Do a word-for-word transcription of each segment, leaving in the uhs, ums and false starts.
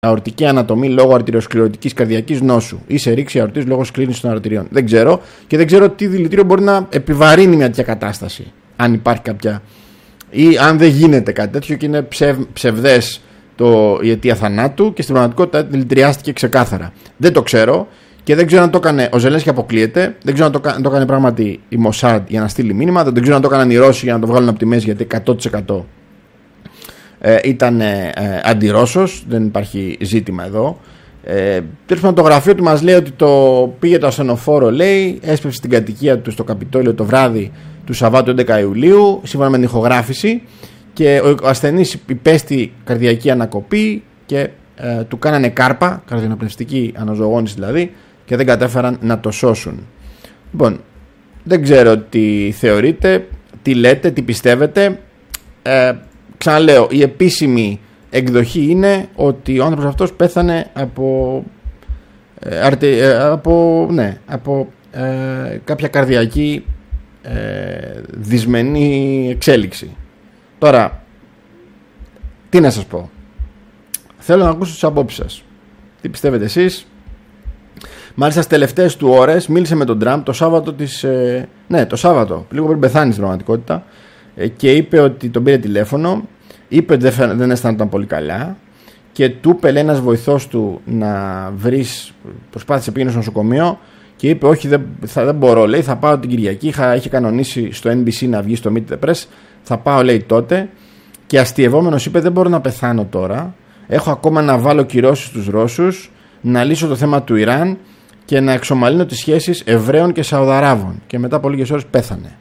αορτική ανατομή λόγω αρτηριοσκληρωτικής καρδιακής νόσου ή σε ρήξη αορτής λόγω σκλήρυνσης των αρτηριών. Δεν ξέρω και δεν ξέρω τι δηλητήριο μπορεί να επιβαρύνει μια τέτοια κατάσταση. Αν υπάρχει κάποια. Ή αν δεν γίνεται κάτι τέτοιο και είναι ψευ, ψευδές το, η αιτία θανάτου και στην πραγματικότητα δηλητηριάστηκε ξεκάθαρα. Δεν το ξέρω και δεν ξέρω αν το έκανε. Ο Ζελένσκι αποκλείεται. Δεν ξέρω αν το, αν το έκανε πράγματι η Μοσάντ για να στείλει μήνυμα. Δεν ξέρω αν το έκαναν οι Ρώσοι για να το βγάλουν από τη μέση γιατί εκατό τοις εκατό ε, ήταν ε, ε, αντιρώσος. Δεν υπάρχει ζήτημα εδώ. Ε, Τέλος πάντων, το γραφείο του μας λέει ότι το πήγε το ασθενοφόρο, λέει, έσπευσε στην κατοικία του στο Καπιτόλιο το βράδυ του Σαββάτου έντεκα Ιουλίου, σύμφωνα με την ηχογράφηση, και ο ασθενής υπέστη καρδιακή ανακοπή και ε, του κάνανε κάρπα, καρδιοναπνευστική αναζωογόνηση δηλαδή, και δεν κατέφεραν να το σώσουν. Λοιπόν, δεν ξέρω τι θεωρείτε, τι λέτε, τι πιστεύετε. Ε, ξαναλέω, η επίσημη εκδοχή είναι ότι ο άνθρωπος αυτός πέθανε από, ε, αρτε, ε, από, ναι, από ε, κάποια καρδιακή ε, δυσμενή εξέλιξη. Τώρα, τι να σας πω. Θέλω να ακούσω τις απόψεις σας. Τι πιστεύετε εσείς. Μάλιστα στις τελευταίες του ώρες μίλησε με τον Τραμπ το Σάββατο της, ε, ναι, το Σάββατο, λίγο πριν πεθάνει στην πραγματικότητα, ε, και είπε ότι τον πήρε τηλέφωνο. Είπε ότι δεν, δεν αισθάνονταν πολύ καλά και του είπε ένας βοηθός του να βρεις, προσπάθησε πήγαινε στο νοσοκομείο και είπε όχι δεν, θα, δεν μπορώ, λέει, θα πάω την Κυριακή, είχα, είχε κανονίσει στο Εν Μπι Σι να βγει στο Meet the Press, θα πάω, λέει, τότε, και αστειευόμενος είπε δεν μπορώ να πεθάνω τώρα, έχω ακόμα να βάλω κυρώσεις στους Ρώσους, να λύσω το θέμα του Ιράν και να εξομαλύνω τις σχέσεις Εβραίων και Σαουδαράβων, και μετά από λίγες ώρες πέθανε.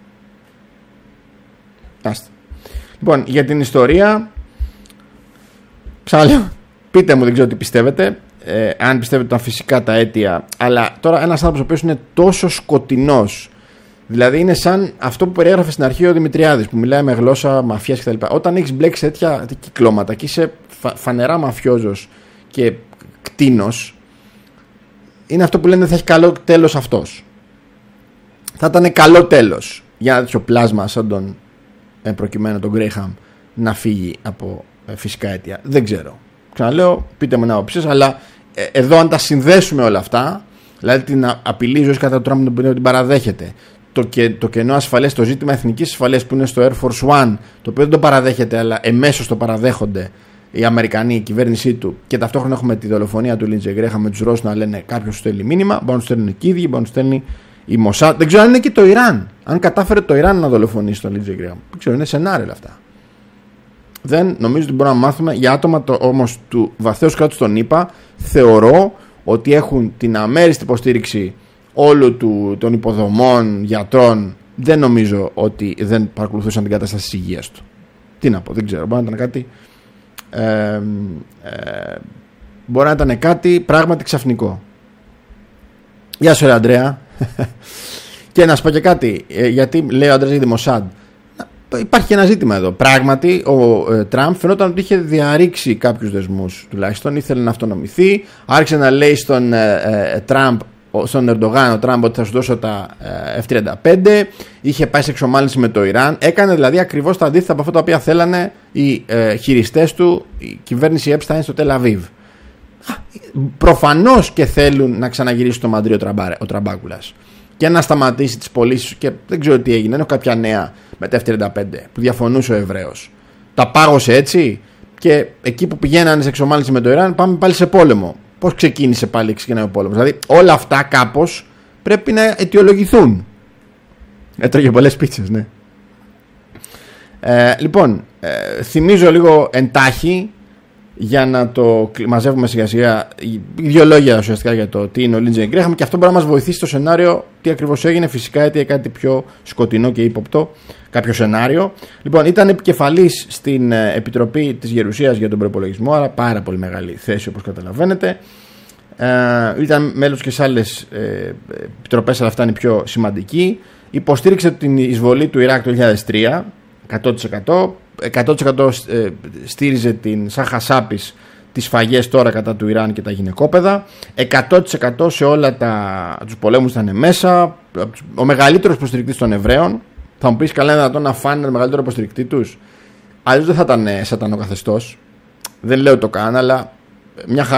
Άστε. Λοιπόν, για την ιστορία, ξαναλέω, πείτε μου, δεν ξέρω τι πιστεύετε, ε, αν πιστεύετε τα φυσικά τα αίτια, αλλά τώρα ένας άνθρωπος ο οποίος είναι τόσο σκοτεινός, δηλαδή είναι σαν αυτό που περιέγραφε στην αρχή ο Δημητριάδης, που μιλάει με γλώσσα μαφιάς κτλ. Όταν έχεις μπλέξει τέτοια κυκλώματα και είσαι φα, φανερά μαφιόζος και κτίνος, είναι αυτό που λένε θα έχει καλό τέλος αυτός. Θα ήταν καλό τέλος για ένα τέτοιο πλάσμα σαν τον Ε, προκειμένου τον Γκρέιχαμ να φύγει από ε, φυσικά αίτια. Δεν ξέρω. Ξαναλέω, πείτε μου ένα όψεις, αλλά ε, εδώ αν τα συνδέσουμε όλα αυτά, δηλαδή την απειλή ζωή κατά του Τραμπ που την παραδέχεται, το, και, το κενό ασφαλές, το ζήτημα εθνικής ασφαλείας που είναι στο Air Force One, το οποίο δεν το παραδέχεται, αλλά εμέσως το παραδέχονται οι Αμερικανοί, η κυβέρνησή του, και ταυτόχρονα έχουμε τη δολοφονία του Λίντζεϊ Γκρέιχαμ με τους Ρώσους να λένε κάποιος σου στέλνει μήνυμα, μπορεί να του στέλνουν και οι ίδιοι, μπορεί να του στέλνει η Μοσάντ. Δεν ξέρω αν είναι και το Ιράν. Αν κατάφερε το Ιράν να δολοφονήσει τον Λίντζεϊ Γκρέιχαμ. Δεν ξέρω, είναι σενάρια όλα αυτά. Δεν νομίζω ότι μπορούμε να μάθουμε για άτομα όμως του βαθέως κράτους των ΗΠΑ. Θεωρώ ότι έχουν την αμέριστη υποστήριξη όλων του, των υποδομών, γιατρών. Δεν νομίζω ότι δεν παρακολουθούσαν την κατάσταση της υγείας του. Τι να πω, δεν ξέρω. Μπορεί να ήταν κάτι. Ε, ε, μπορεί να ήταν κάτι πράγματι ξαφνικό. Γεια σου, ρε Αντρέα. Και να σου πω και κάτι, γιατί λέει ο Αντρέας για τη Μοσάντ. Υπάρχει και ένα ζήτημα εδώ. Πράγματι, ο ε, Τραμπ φαινόταν ότι είχε διαρρήξει κάποιους δεσμούς, τουλάχιστον ήθελε να αυτονομηθεί. Άρχισε να λέει στον ε, ε, Τραμπ, στον Ερντογάν, ο Τραμπ, ότι θα σου δώσω τα ε, εφ τριάντα πέντε. Είχε πάει σε εξομάλυνση με το Ιράν. Έκανε δηλαδή ακριβώς τα αντίθετα από αυτά τα οποία θέλανε οι ε, χειριστές του, η κυβέρνηση Epstein στο Τελ Αβίβ. Προφανώς και θέλουν να ξαναγυρίσει το Μαντρί ο Τραμπάκουλας και να σταματήσει τις πωλήσεις, και δεν ξέρω τι έγινε. Έχω κάποια νέα με τα εφ τριάντα πέντε που διαφωνούσε ο Εβραίος. Τα πάγωσε έτσι, και εκεί που πηγαίνανε σε εξομάλυνση με το Ιράν, πάμε πάλι σε πόλεμο. Πώς ξεκίνησε πάλι ξεκινάει ο πόλεμος? Δηλαδή όλα αυτά κάπως πρέπει να αιτιολογηθούν. Έτρωγε πολλές πίτσες, ναι. Ε, λοιπόν, ε, θυμίζω λίγο εντάχει, για να το μαζεύουμε σιγά σιγά, δύο λόγια ουσιαστικά για το τι είναι ο Λίντζεϊ Γκρέιχαμ, και αυτό μπορεί να μας βοηθήσει στο σενάριο τι ακριβώς έγινε. Φυσικά γιατί κάτι πιο σκοτεινό και ύποπτο, κάποιο σενάριο. Λοιπόν, ήταν επικεφαλής στην Επιτροπή της Γερουσίας για τον Προϋπολογισμό, άρα πάρα πολύ μεγάλη θέση όπως καταλαβαίνετε. Ε, ήταν μέλος και σε άλλες ε, επιτροπές, αλλά αυτά είναι πιο σημαντική. Υποστήριξε την εισβολή του Ιράκ το δύο χιλιάδες τρία, εκατό τοις εκατό. εκατό τοις εκατό στήριζε την σαν χασάπης τις σφαγές τώρα κατά του Ιράν και τα γυναικόπαιδα. εκατό τοις εκατό σε όλα τα, τους πολέμους ήταν μέσα. Ο μεγαλύτερος υποστηρικτής των Εβραίων. Θα μου πεις, καλά, είναι δυνατόν να φάνε το μεγαλύτερο υποστηρικτή τους? Αλλιώς δεν θα ήταν σατανό καθεστώς. Δεν λέω το καν, αλλά μια χαρά.